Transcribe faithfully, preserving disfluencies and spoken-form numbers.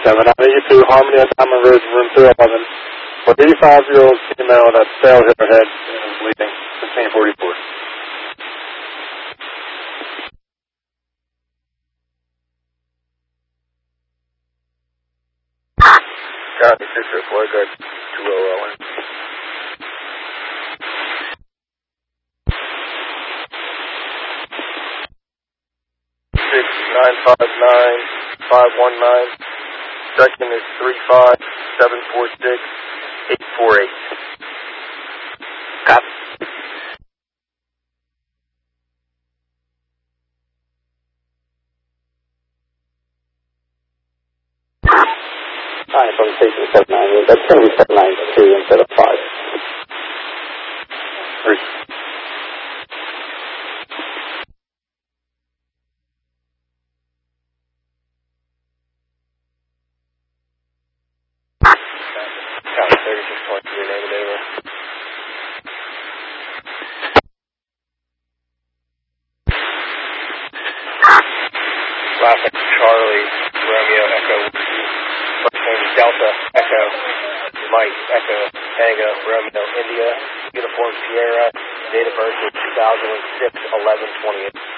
seven nine eighty-two, Harmony on Diamond Ridge, room two eleven. For eighty-five-year-old female that's failed hit her head and is bleeding, fifteen forty-four. Copy, six oh four, good, two oh oh. six nine five nine five one nine. Second is three five seven four six eight four eight. Copy. Alright, from station seven nine, that's going to be seven nine two instead of five. Three. Copy, thirty-six twenty-three, negative over. Last name Charlie, Romeo, Echo, first name Delta, Echo, Mike, Echo, Tango, Romeo, India, Uniform Sierra, date of birth is two thousand six, eleven twenty-eight.